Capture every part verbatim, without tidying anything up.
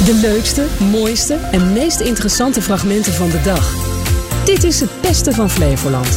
De leukste, mooiste en meest interessante fragmenten van de dag. Dit is het beste van Flevoland.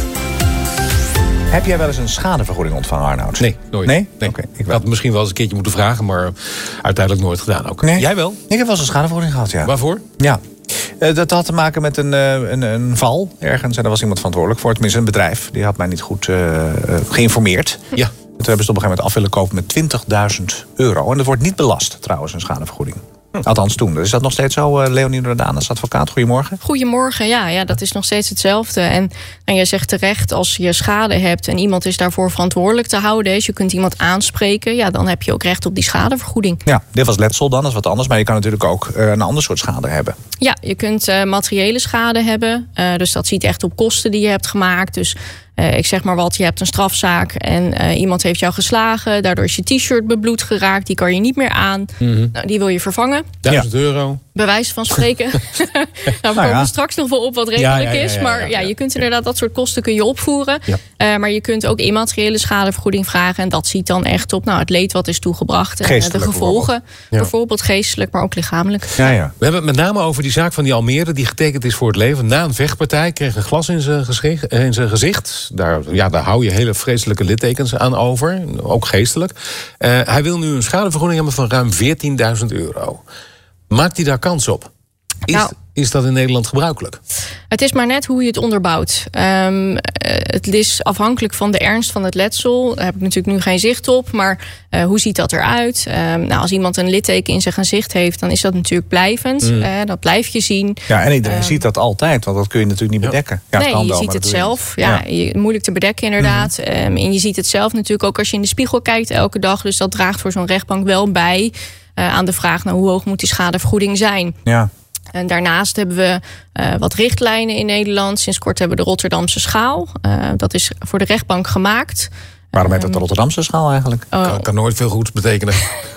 Heb jij wel eens een schadevergoeding ontvangen, Arnoud? Nee, nooit. Nee? nee. Okay, ik, ik had misschien wel eens een keertje moeten vragen, maar uiteindelijk nooit gedaan ook. Nee. Jij wel? Ik heb wel eens een schadevergoeding gehad, ja. Waarvoor? Ja. Uh, dat had te maken met een, uh, een, een val ergens. En daar was iemand verantwoordelijk voor. Tenminste, een bedrijf. Die had mij niet goed uh, uh, geïnformeerd. Ja. Toen hebben ze het op een gegeven moment af willen kopen met twintigduizend euro. En dat wordt niet belast, trouwens, een schadevergoeding. Hm. Althans toen. Is dat nog steeds zo, uh, Leonie Rodanus, advocaat? Goedemorgen. Goedemorgen, ja, ja, dat is nog steeds hetzelfde. En, en je zegt terecht, als je schade hebt en iemand is daarvoor verantwoordelijk te houden, dus je kunt iemand aanspreken, ja, dan heb je ook recht op die schadevergoeding. Ja, dit was letsel dan, dat is wat anders. Maar je kan natuurlijk ook uh, een ander soort schade hebben. Ja, je kunt uh, materiële schade hebben. Uh, dus dat ziet echt op kosten die je hebt gemaakt. Dus Uh, ik zeg maar wat, je hebt een strafzaak en uh, iemand heeft jou geslagen. Daardoor is je t-shirt bebloed geraakt. Die kan je niet meer aan. Mm-hmm. Nou, die wil je vervangen. Duizend ja. euro. Bij wijze van spreken. nou, we nou komen ja. straks nog wel op wat redelijk ja, ja, ja, is. Maar ja, ja, ja, je kunt inderdaad dat soort kosten kun je opvoeren. Ja. Uh, maar je kunt ook immateriële schadevergoeding vragen. En dat ziet dan echt op nou, het leed wat is toegebracht. En de gevolgen. Bijvoorbeeld. Ja. bijvoorbeeld geestelijk, maar ook lichamelijk. Ja, ja. We hebben het met name over die zaak van die Almere. Die getekend is voor het leven. Na een vechtpartij kreeg een glas in zijn gezicht. In zijn gezicht. Daar, ja, daar hou je hele vreselijke littekens aan over. Ook geestelijk. Uh, hij wil nu een schadevergoeding hebben van ruim veertienduizend euro. Maakt hij daar kans op? Is, nou, is dat in Nederland gebruikelijk? Het is maar net hoe je het onderbouwt. Um, het is afhankelijk van de ernst van het letsel. Daar heb ik natuurlijk nu geen zicht op. Maar uh, hoe ziet dat eruit? Um, nou, als iemand een litteken in zijn gezicht heeft, dan is dat natuurlijk blijvend. Mm. Uh, dat blijf je zien. Ja, en iedereen um, ziet dat altijd, want dat kun je natuurlijk niet bedekken. Ja, nee, kan je wel, ziet het zelf. Ja. Ja, je, moeilijk te bedekken inderdaad. Mm. Um, en je ziet het zelf natuurlijk ook als je in de spiegel kijkt elke dag. Dus dat draagt voor zo'n rechtbank wel bij uh, aan de vraag, nou, hoe hoog moet die schadevergoeding zijn? Ja. En daarnaast hebben we uh, wat richtlijnen in Nederland. Sinds kort hebben we de Rotterdamse schaal. Uh, dat is voor de rechtbank gemaakt. Waarom heet dat de Rotterdamse schaal eigenlijk? Oh. Kan, kan nooit veel goeds betekenen.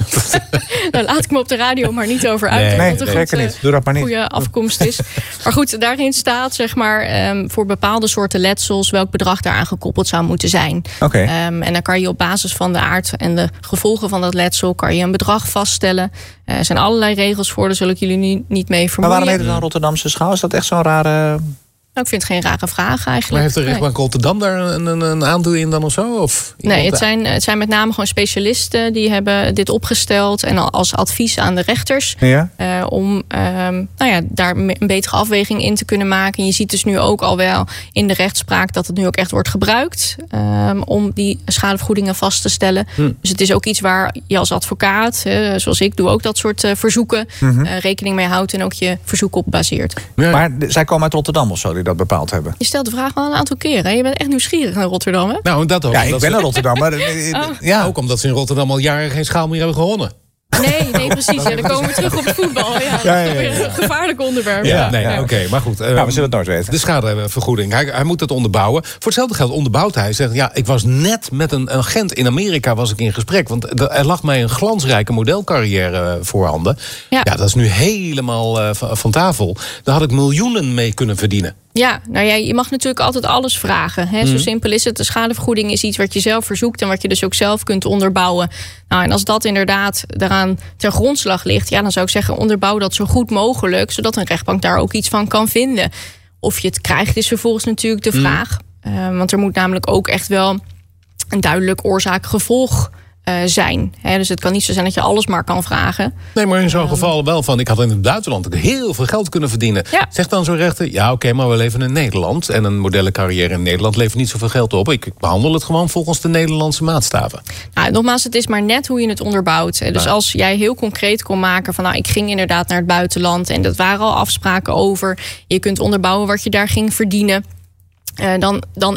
Daar laat ik me op de radio maar niet over uit. Nee, nee dat zeker niet. Doe dat maar niet. Goede afkomst is. Maar goed, daarin staat zeg maar um, voor bepaalde soorten letsels welk bedrag daaraan gekoppeld zou moeten zijn. Okay. Um, en dan kan je op basis van de aard en de gevolgen van dat letsel kan je een bedrag vaststellen. Er zijn allerlei regels voor, daar zul ik jullie nu niet mee vermoeien. Maar waarom heet het dan Rotterdamse schaal? Is dat echt zo'n rare... Nou, ik vind het geen rare vraag eigenlijk. Maar heeft de rechtbank nee. Rotterdam daar een, een, een aandeel in dan of zo? Of nee, het zijn, het zijn met name gewoon specialisten die hebben dit opgesteld en als advies aan de rechters. Ja? Uh, om um, nou ja, daar een betere afweging in te kunnen maken. En je ziet dus nu ook al wel in de rechtspraak dat het nu ook echt wordt gebruikt um, om die schadevergoedingen vast te stellen. Hm. Dus het is ook iets waar je als advocaat, uh, zoals ik doe ook dat soort uh, verzoeken, mm-hmm. uh, rekening mee houdt en ook je verzoek op baseert. Ja. Maar zij komen uit Rotterdam of zo? Die dat bepaald hebben. Je stelt de vraag wel een aantal keren. Je bent echt nieuwsgierig naar Rotterdam, hè? Nou, dat ook. Ja, ik ben ze... naar Rotterdam. Maar, oh. ja. Ook omdat ze in Rotterdam al jaren geen schaal meer hebben gewonnen. Nee, nee, precies. Ja, dan komen we terug op het voetbal. Ja, dat ja, ja, ja, ja. is een gevaarlijk onderwerp. Ja, ja, nee, ja. oké, okay, maar goed. Uh, nou, we zullen het nooit weten. De schadevergoeding. Hij, hij moet het onderbouwen. Voor hetzelfde geld onderbouwt hij. Hij zegt, ja, ik was net met een agent in Amerika was ik in gesprek. Want er lag mij een glansrijke modelcarrière voorhanden. Ja, ja dat is nu helemaal uh, van tafel. Daar had ik miljoenen mee kunnen verdienen. Ja, nou ja, je mag natuurlijk altijd alles vragen. Hè? Zo mm. simpel is het. De schadevergoeding is iets wat je zelf verzoekt en wat je dus ook zelf kunt onderbouwen. Nou, en als dat inderdaad daaraan ter grondslag ligt, ja, dan zou ik zeggen, onderbouw dat zo goed mogelijk, zodat een rechtbank daar ook iets van kan vinden. Of je het krijgt, is vervolgens natuurlijk de vraag. Mm. Uh, want er moet namelijk ook echt wel een duidelijk oorzaak-gevolg Uh, zijn. He, dus het kan niet zo zijn dat je alles maar kan vragen. Nee, maar in zo'n um, geval wel van, ik had in het buitenland heel veel geld kunnen verdienen. Ja. Zegt dan zo'n rechter, ja oké, okay, maar we leven in Nederland en een modellencarrière in Nederland levert niet zoveel geld op. Ik behandel het gewoon volgens de Nederlandse maatstaven. Nou, nogmaals, het is maar net hoe je het onderbouwt. Dus ja. als jij heel concreet kon maken van, nou, ik ging inderdaad naar het buitenland en dat waren al afspraken over. Je kunt onderbouwen wat je daar ging verdienen. Uh, dan, dan